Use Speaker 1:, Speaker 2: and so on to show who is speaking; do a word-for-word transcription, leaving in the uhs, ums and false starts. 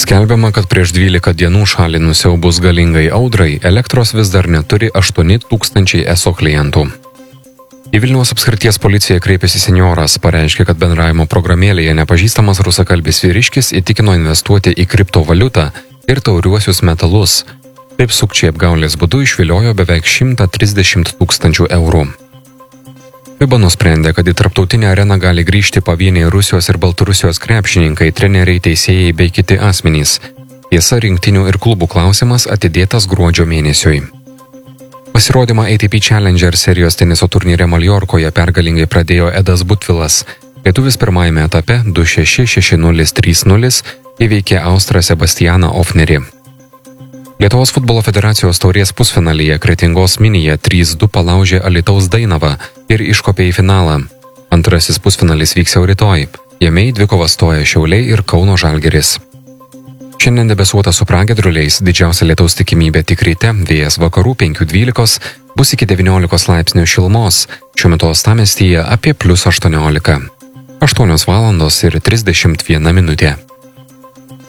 Speaker 1: Skelbiama, kad prieš dvylika dienų šalį nusiaubus galingai audrai, elektros vis dar neturi aštuoni tūkstančiai eso klientų. Į Vilniaus apskrities policiją kreipėsi senjoras, pareiškė, kad bendravimo programėlėje nepažįstamas rusakalbis vyriškis įtikino investuoti į kriptovaliutą ir tauriuosius metalus. Taip sukčiai apgaulės būdu išviliojo beveik šimtą trisdešimt tūkstančių eurų. FIBA nusprendė, kad į tarptautinę areną gali grįžti pavieniai Rusijos ir Baltarusijos krepšininkai, treneriai, teisėjai bei kiti asmenys. Tiesa, rinktinių ir klubų klausimas atidėtas gruodžio mėnesiui. Pasirodymą A T P Challenger serijos teniso turnyre Maljorkoje pergalingai pradėjo Edas Butvilas. Lietuvis pirmajame etape du šeši šeši nulis trys nulis įveikė austrą Sebastianą Ofnerį. Lietuvos futbolo federacijos taurės pusfinalyje Kretingos Minija trys du palaužė Alytaus Dainavą ir iškopė į finalą. Antrasis pusfinalis vyks jau rytoj. Jame į dvikovą stoja Šiauliai ir Kauno Žalgiris. Šiandien debesuota su pragiedruliais, didžiausia lietaus tikimybė tik ryte, vėjas vakarų penki dvylika, bus iki devyniolikos laipsnių šilumos, šiuo metu uostamiestyje apie plius aštuoniolika. aštuonios valandos ir trisdešimt viena minutė.